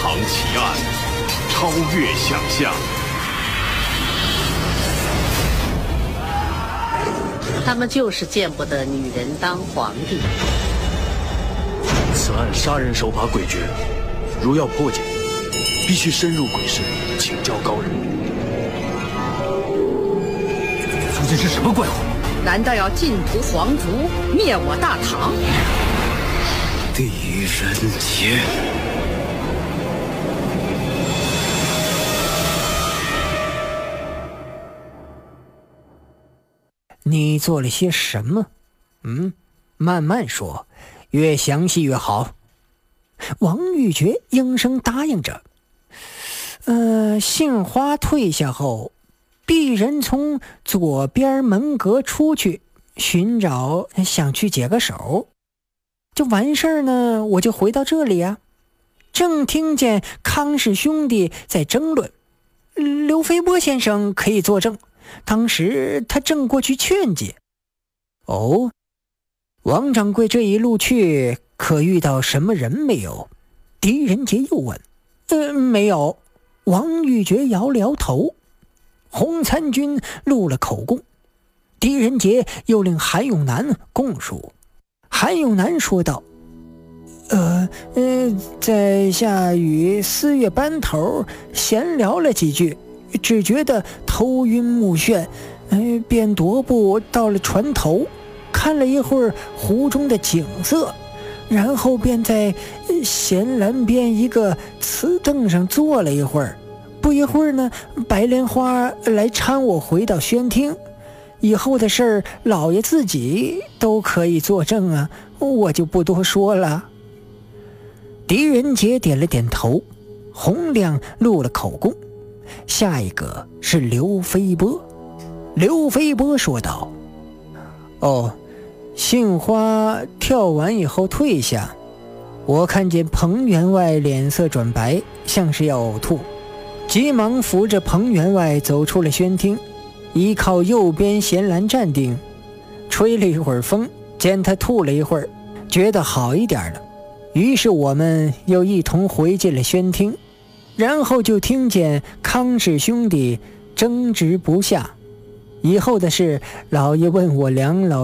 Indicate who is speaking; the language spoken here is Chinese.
Speaker 1: 藏奇案，超越想象。
Speaker 2: 他们就是见不得女人当皇帝。
Speaker 3: 此案杀人手法诡谲，如要破解，必须深入鬼市，请教高人。
Speaker 4: 究竟是什么怪物？
Speaker 5: 难道要尽屠皇族，灭我大唐？
Speaker 3: 狄仁杰，
Speaker 6: 你做了些什么？慢慢说，越详细越好。王玉珏应声答应着。杏花退下后，鄙人从左边门阁出去寻找，想去解个手。就完事儿呢，我就回到这里啊，正听见康氏兄弟在争论，刘飞波先生可以作证，当时他正过去劝解。哦，王掌柜这一路去可遇到什么人没有？狄仁杰又问。没有。王玉珏摇了摇头。洪参军录了口供，狄仁杰又令韩永南供述。韩永南说道：在下与四月班头闲聊了几句，只觉得头晕目眩，便踱步到了船头，看了一会儿湖中的景色，然后便在闲栏边一个瓷凳上坐了一会儿。不一会儿呢，白莲花来搀我回到宣厅。以后的事儿，老爷自己都可以作证啊，我就不多说了。狄仁杰点了点头，洪亮录了口供。下一个是刘飞波。刘飞波说道：杏花跳完以后退下，我看见彭员外脸色转白，像是要呕吐，急忙扶着彭员外走出了宣厅，依靠右边闲栏站定，吹了一会儿风，见他吐了一会儿，觉得好一点了，于是我们又一同回进了宣厅，然后就听见康氏兄弟争执不下。以后的事，老爷问我梁老